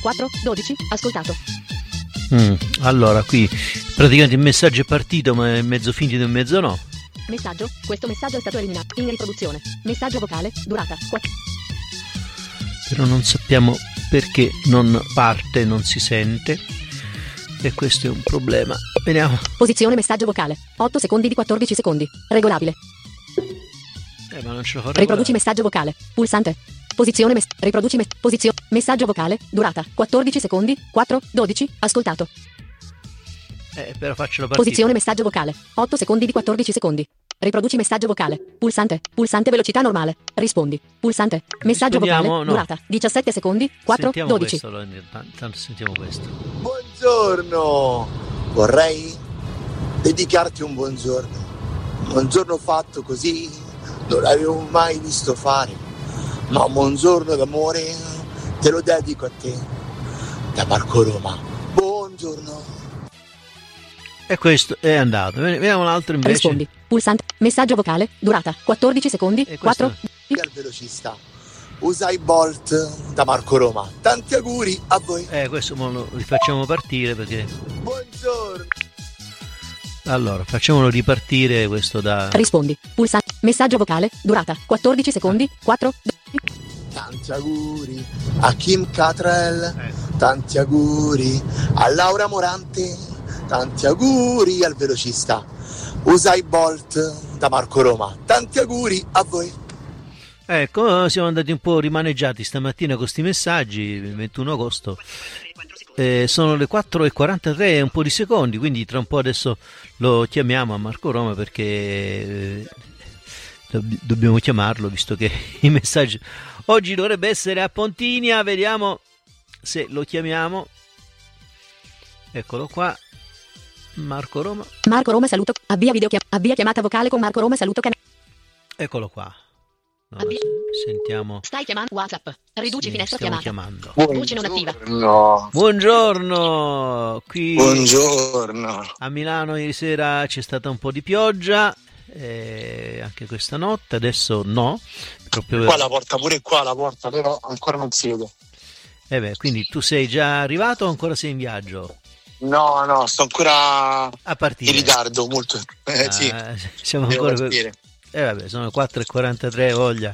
4, 12, ascoltato. Allora, qui praticamente il messaggio è partito, ma è mezzo finito e mezzo no. Messaggio, questo messaggio è stato eliminato. In riproduzione. Messaggio vocale, durata 4. Però non sappiamo perché non parte, non si sente. E questo è un problema. Vediamo. Posizione messaggio vocale. 8 secondi di 14 secondi. Regolabile. Ma non ce lo fa Riproduci messaggio vocale. Pulsante. Posizione riproduci posizione messaggio vocale. Durata 14 secondi. 4, 12. Ascoltato. Però faccelo partire. Posizione messaggio vocale. 8 secondi di 14 secondi. Riproduci messaggio vocale. Pulsante. Pulsante velocità normale. Rispondi. Pulsante. Messaggio vocale. No. Durata 17 secondi. 4, sentiamo 12. Questo, tanto sentiamo questo. Buongiorno. Vorrei dedicarti un buongiorno. Un buongiorno fatto così non l'avevo mai visto fare. Ma un buongiorno d'amore te lo dedico a te. Da Marco Roma. Buongiorno. E questo è andato. Vediamo l'altro invece. Rispondi. Pulsante. Messaggio vocale. Durata 14 secondi. 4. Al velocista. Usa i Bolt da Marco Roma. Tanti auguri a voi. Questo mo lo rifacciamo partire perché. Buongiorno. Allora, facciamolo ripartire questo da. Rispondi. Pulsante. Messaggio vocale. Durata 14 secondi. 4. Tanti auguri a Kim Cattrall. Tanti auguri a Laura Morante. Tanti auguri al velocista. Usa i Bolt da Marco Roma. Tanti auguri a voi. Ecco, siamo andati un po' rimaneggiati stamattina con questi messaggi, il 21 agosto. Sono le 4:43 e un po' di secondi, quindi tra un po' adesso lo chiamiamo a Marco Roma perché dobbiamo chiamarlo, visto che i messaggi oggi dovrebbe essere a Pontinia. Vediamo se lo chiamiamo. Eccolo qua. Marco Roma saluto. Avvia chiamata vocale con Marco Roma saluto. Eccolo qua. Sentiamo. Stai chiamando WhatsApp. Riduci finestra chiamata. Chiamando. Voce non attiva. Buongiorno. Qui Buongiorno. a Milano ieri sera c'è stata un po' di pioggia, anche questa notte. Adesso no. Proprio. Qua la porta, pure qua la porta, però ancora non si vede. Quindi tu sei già arrivato o ancora sei in viaggio? No, sto ancora a partire. In ritardo, molto. Sì. Siamo ancora sono 4:43, voglia.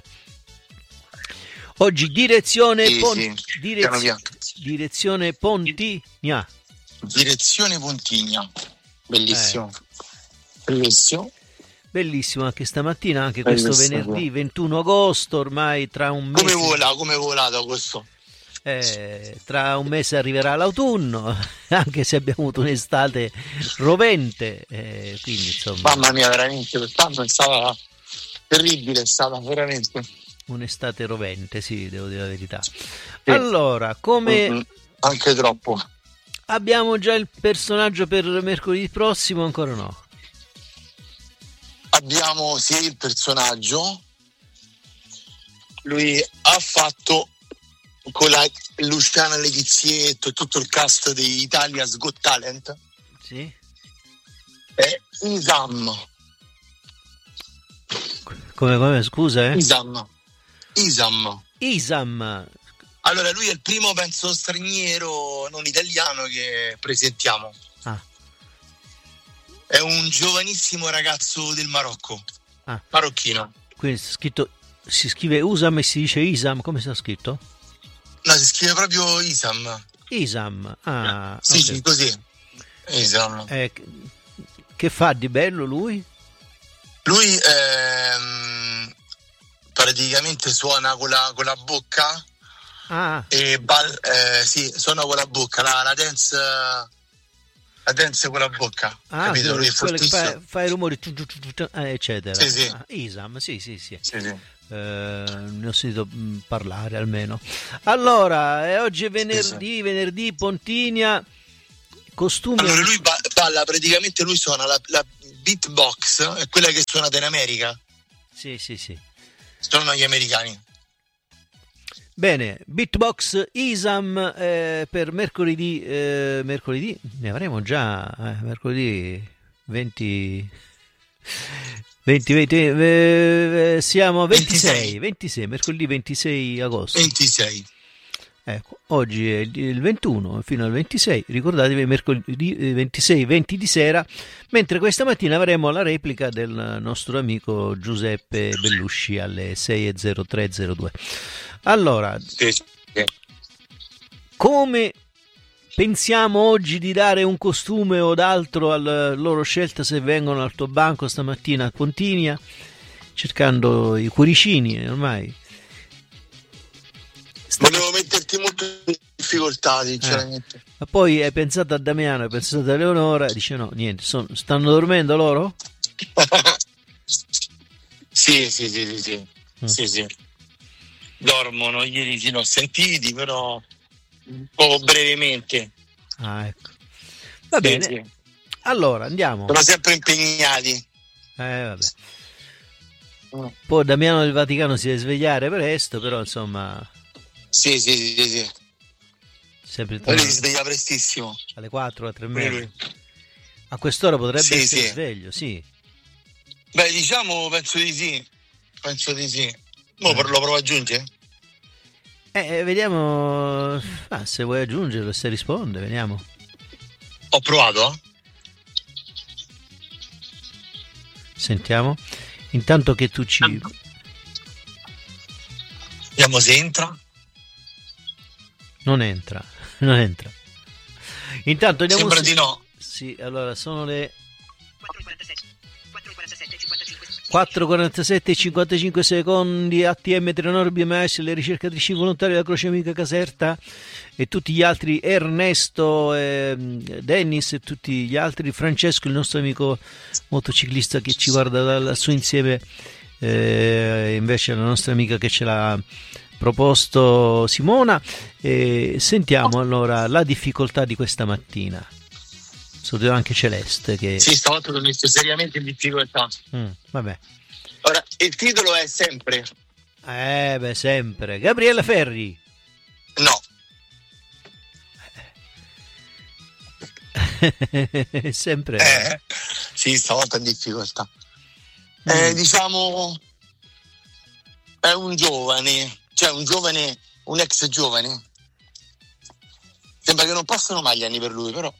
Oggi direzione direzione Pontinia. Direzione Pontinia. Bellissimo. Bellissimo anche stamattina, anche questo venerdì 21 agosto, ormai tra un mese. Come vola da questo? Tra un mese arriverà l'autunno, anche se abbiamo avuto un'estate rovente, quindi insomma. Mamma mia, veramente, quest'anno è stata terribile, è stata veramente un'estate rovente, sì, devo dire la verità. Sì. Allora, come anche troppo. Abbiamo già il personaggio per mercoledì prossimo, ancora no? Abbiamo sì il personaggio. Lui ha fatto con la Luciana Levizietto e tutto il cast di Italia's Got Talent. Sì. È Isam. Come scusa? Isam. Allora lui è il primo, penso, straniero non italiano che presentiamo. È un giovanissimo ragazzo del Marocco. Marocchino. Quindi si scrive Usam e si dice Isam, come sta scritto? No, si scrive proprio Isam. Sì, okay. Sì, così. Isam. Che fa di bello lui? Lui praticamente suona con la bocca e suona con la bocca, la dance con la bocca, capito? Lui è fortissimo. Fa i rumori eccetera. Sì. Isam, sì. Ne ho sentito parlare almeno. Allora, oggi è venerdì Pontinia, costumi. Allora lui balla, praticamente lui suona la beatbox, è quella che suonata in America. Sì. Sono gli americani. Bene, beatbox Isam per mercoledì ne avremo già mercoledì 20 siamo 26, mercoledì 26 agosto. 26. Ecco, oggi è il 21 fino al 26, ricordatevi mercoledì 26-20 di sera, mentre questa mattina avremo la replica del nostro amico Giuseppe Bellusci alle 6:03:02. Allora, come pensiamo oggi di dare un costume o d'altro alla loro scelta se vengono al tuo banco stamattina a Pontinia, cercando i cuoricini ormai? Volevo metterti molto in difficoltà, sinceramente. Ma poi hai pensato a Damiano, hai pensato a Eleonora, dice no, niente, stanno dormendo loro? Sì. Sì. Dormono, ieri si l'ho sentiti, però un po' brevemente. Ah, ecco. Va bene. Sì. Allora, andiamo. Sono sempre impegnati. Vabbè. Poi Damiano del Vaticano si deve svegliare presto, però insomma... Sì. Sempre Lui si sveglia prestissimo. Alle 4, alle 3:30. A quest'ora potrebbe essere sveglio, sì. Beh, diciamo, penso di sì. Mo lo provo ad aggiungere? Vediamo se vuoi aggiungerlo, se risponde, vediamo. Ho provato. Sentiamo. Intanto che tu ci... Vediamo se entra. Non entra. Intanto andiamo. Sembra di no. Sì, allora sono le 4:47 e 55 secondi. ATM Trenor BMS, le ricercatrici volontarie della Croce Amica Caserta e tutti gli altri, Ernesto, Dennis e tutti gli altri, Francesco, il nostro amico motociclista che ci guarda da lassù insieme, invece la nostra amica che ce l'ha proposto, Simona. Sentiamo allora la difficoltà di questa mattina. Sono anche Celeste che... Sì, stavolta l'ho messo seriamente in difficoltà. Vabbè. Ora, il titolo è sempre... sempre. Gabriella Ferri. No. Sempre. Sì, stavolta in difficoltà. Diciamo... È un giovane, un ex giovane. Sembra che non passano mai gli anni per lui, però...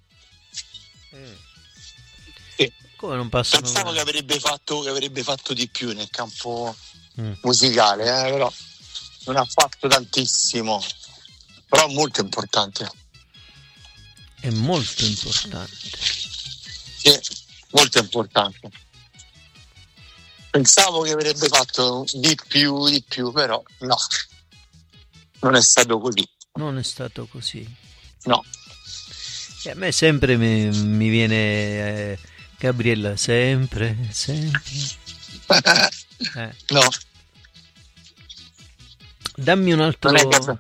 Sì. Come non passano? Pensavo che avrebbe fatto di più nel campo musicale, però non ha fatto tantissimo, però molto importante. È molto importante. Sì, molto importante. Pensavo che avrebbe fatto di più, però no, non è stato così. Non è stato così. No. A me sempre mi viene Gabriella, sempre. No. Dammi un altro...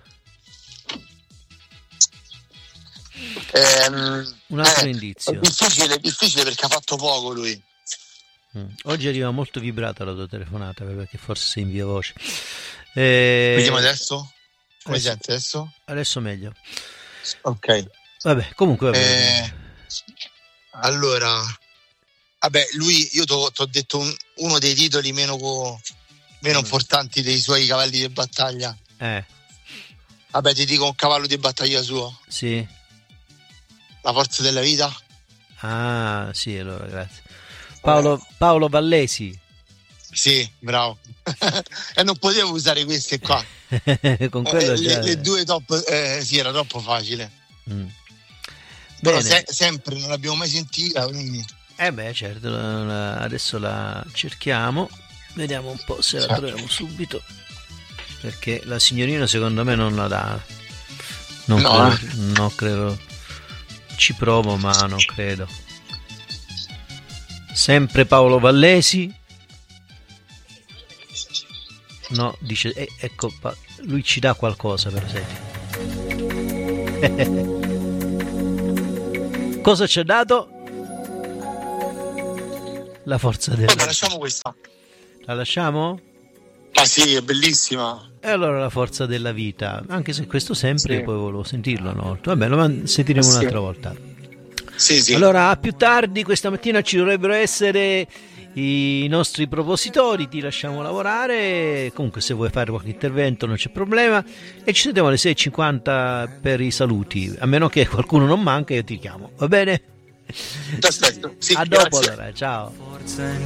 un altro indizio. È difficile perché ha fatto poco lui. Oggi arriva molto vibrata la tua telefonata, perché forse sei in via voce. Vediamo adesso? Come senti adesso? Adesso meglio. Ok. Vabbè, comunque va bene. Allora, lui, io ti ho detto uno dei titoli meno importanti dei suoi cavalli di battaglia. Ti dico un cavallo di battaglia suo. Sì. La forza della vita. Ah, sì, allora grazie. Paolo Vallesi. Sì, bravo. E non potevo usare queste qua. Con quello le due top, sì, era troppo facile. Però sempre non l'abbiamo mai sentita, quindi... certo, adesso la cerchiamo, vediamo un po' se la troviamo subito, perché la signorina secondo me non la dà. No, credo. Ci provo, ma non credo. Sempre Paolo Vallesi. No, dice, ecco, lui ci dà qualcosa, per esempio. Cosa ci ha dato? La forza della... Vabbè, lasciamo questa. La lasciamo? Ah sì, è bellissima. E allora la forza della vita, anche se questo sempre, poi volevo sentirlo una volta. Vabbè, lo sentiremo un'altra volta. Sì. Allora, a più tardi, questa mattina ci dovrebbero essere i nostri propositori, ti lasciamo lavorare. Comunque se vuoi fare qualche intervento non c'è problema, e ci sentiamo alle 6:50 per i saluti, a meno che qualcuno non manca, io ti chiamo, va bene? Perfetto, sì, a dopo allora, ciao.